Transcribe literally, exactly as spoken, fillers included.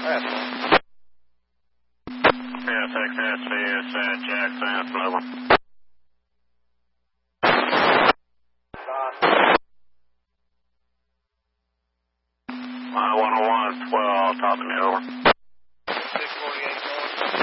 S X S V is at Jackson, over. one oh one, twelve, talking to me, over.